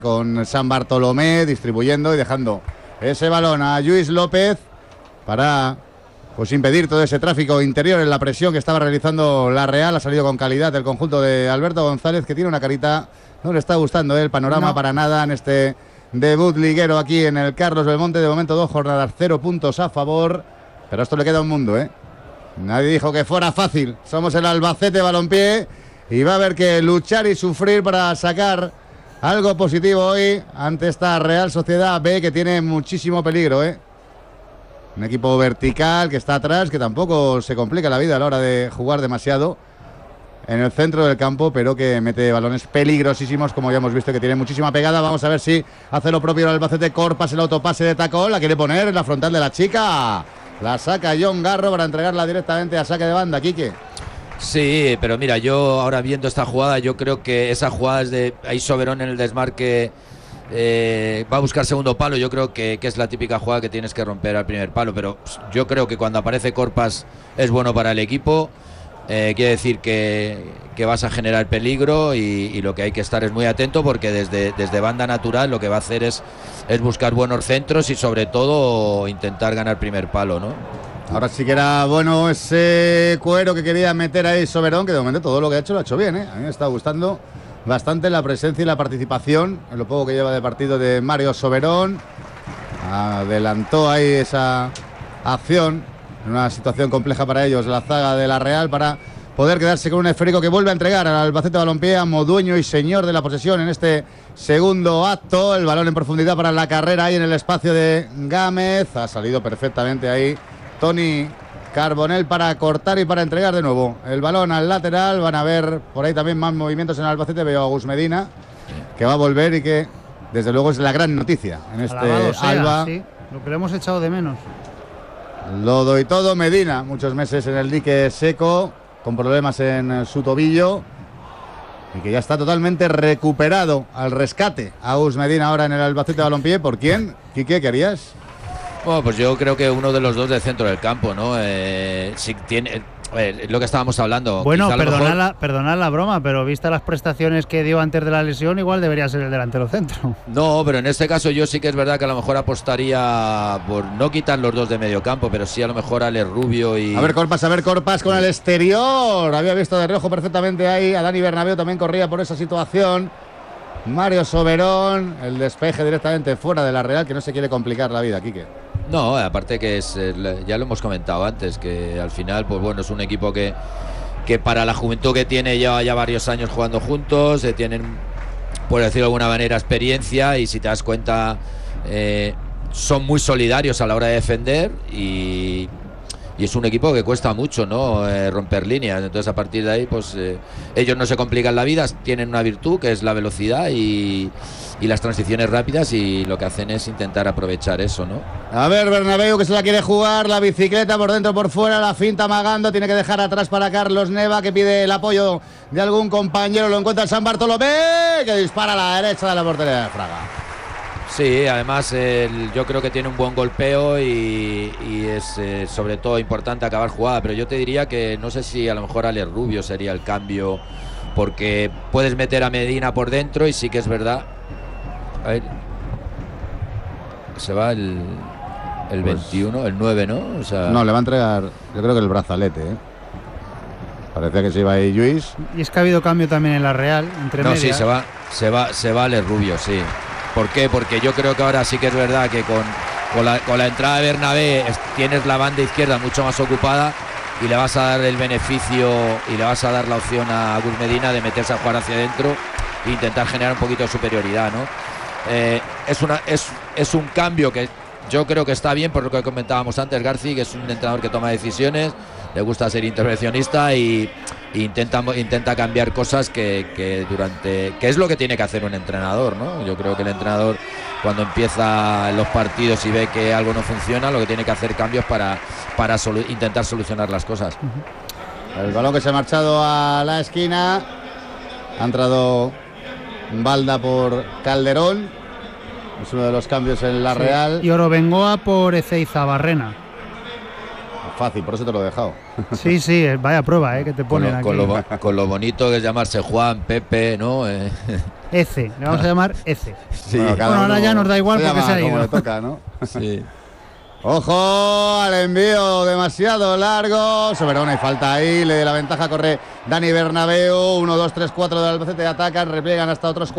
con San Bartolomé distribuyendo y dejando ese balón a Lluís López para pues impedir todo ese tráfico interior en la presión que estaba realizando la Real. Ha salido con calidad el conjunto de Alberto González, que tiene una carita, no le está gustando el panorama para nada en este debut liguero aquí en el Carlos Belmonte. De momento 2 jornadas, 0 puntos a favor, pero esto le queda un mundo, ¿eh? Nadie dijo que fuera fácil. Somos el Albacete Balompié y va a haber que luchar y sufrir para sacar algo positivo hoy ante esta Real Sociedad B, que tiene muchísimo peligro, ¿eh? Un equipo vertical que está atrás, que tampoco se complica la vida a la hora de jugar demasiado en el centro del campo, pero que mete balones peligrosísimos, como ya hemos visto, que tiene muchísima pegada. Vamos a ver si hace lo propio el Albacete. Corpas, el autopase de tacón, la quiere poner en la frontal de la chica. La saca John Garro para entregarla directamente a saque de banda, Quique. Sí, pero mira, yo ahora viendo esta jugada, yo creo que esa jugada es de ahí Soberón en el desmarque, va a buscar segundo palo. Yo creo que es la típica jugada que tienes que romper al primer palo, pero yo creo que cuando aparece Corpas es bueno para el equipo. Quiere decir que vas a generar peligro y lo que hay que estar es muy atento, porque desde banda natural lo que va a hacer es buscar buenos centros y sobre todo intentar ganar primer palo, ¿no? Ahora sí que era bueno ese cuero que quería meter ahí Soberón, que de momento todo lo que ha hecho lo ha hecho bien, ¿eh? A mí me está gustando bastante la presencia y la participación en lo poco que lleva de partido de Mario Soberón. Adelantó ahí esa acción en una situación compleja para ellos, la zaga de la Real, para poder quedarse con un esférico que vuelve a entregar al Albacete Balompié, como dueño y señor de la posesión en este segundo acto. El balón en profundidad para la carrera ahí en el espacio de Gámez. Ha salido perfectamente ahí Tony Carbonell para cortar y para entregar de nuevo el balón al lateral. Van a ver por ahí también más movimientos en Albacete. Veo a Gus Medina, que va a volver y que desde luego es la gran noticia en este Alba. Sí, lo que le hemos echado de menos. Lo doy todo Medina, muchos meses en el dique seco, con problemas en su tobillo, y que ya está totalmente recuperado al rescate. Agus Medina ahora en el Albacete Balompié. ¿Por quién? Quique, ¿qué harías? Bueno, pues yo creo que uno de los dos del centro del campo, ¿no? Si tiene, lo que estábamos hablando. Bueno, perdonad la broma, pero vista las prestaciones que dio antes de la lesión, igual debería ser el delantero centro. No, pero en este caso yo sí que es verdad que a lo mejor apostaría por no quitar los dos de medio campo, pero sí a lo mejor Ale Rubio y... A ver Corpas con el exterior. Había visto de reojo perfectamente ahí a Dani Bernabéu, también corría por esa situación. Mario Soberón, el despeje directamente fuera de la Real, que no se quiere complicar la vida, Quique. No, aparte que ya lo hemos comentado antes, que al final, pues bueno, es un equipo que para la juventud que tiene lleva ya varios años jugando juntos, tienen, por decirlo de alguna manera, experiencia, y si te das cuenta, son muy solidarios a la hora de defender, y es un equipo que cuesta mucho, ¿no? Romper líneas. Entonces a partir de ahí pues ellos no se complican la vida, tienen una virtud que es la velocidad y las transiciones rápidas, y lo que hacen es intentar aprovechar eso, ¿no? A ver Bernabéu, que se la quiere jugar, la bicicleta por dentro por fuera, la finta amagando, tiene que dejar atrás para Carlos Neva, que pide el apoyo de algún compañero. Lo encuentra el San Bartolomé, que dispara a la derecha de la portería de Fraga. Sí, además yo creo que tiene un buen golpeo y es sobre todo importante acabar jugada, pero yo te diría que no sé si a lo mejor Ale Rubio sería el cambio, porque puedes meter a Medina por dentro y sí que es verdad. A ver, se va el 21, el 9, ¿no? O sea... No, le va a entregar, yo creo que el brazalete, ¿eh? Parecía que se iba ahí Lluís. Y es que ha habido cambio también en la Real, entre medias. Sí, se va Ale Rubio, sí. ¿Por qué? Porque yo creo que ahora sí que es verdad que con la entrada de Bernabé tienes la banda izquierda mucho más ocupada, y le vas a dar el beneficio y le vas a dar la opción a Gus Medina de meterse a jugar hacia adentro e intentar generar un poquito de superioridad, ¿no? Es un cambio que yo creo que está bien, por lo que comentábamos antes. Garci, que es un entrenador que toma decisiones, le gusta ser intervencionista y intenta cambiar cosas que es lo que tiene que hacer un entrenador, ¿no? Yo creo que el entrenador, cuando empieza los partidos y ve que algo no funciona, lo que tiene que hacer cambios para intentar solucionar las cosas. El balón que se ha marchado a la esquina, ha entrado Balda por Calderón, es uno de los cambios en la Real. Y Orobengoa por Ezeiza Barrena. Fácil, por eso te lo he dejado. Sí, vaya prueba, que te ponen aquí. Con lo bonito que es llamarse Juan, Pepe, ¿no? Ece, le vamos a llamar Ece. Sí. Bueno, ahora ya nos da igual porque se ha como ido. le toca, ¿no? Sí. Ojo al envío demasiado largo. Sobre una y falta ahí. Le da la ventaja, corre Dani Bernabéu. 1, 2, 3, 4 del Albacete, atacan, repliegan hasta otros